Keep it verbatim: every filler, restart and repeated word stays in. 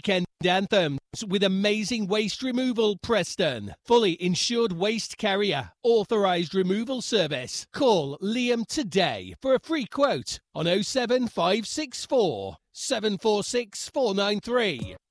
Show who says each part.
Speaker 1: weekend anthems with amazing waste removal, Preston. Fully insured waste carrier. Authorised removal service. Call Liam today for a free quote on oh seven five six four, seven four six, four nine three.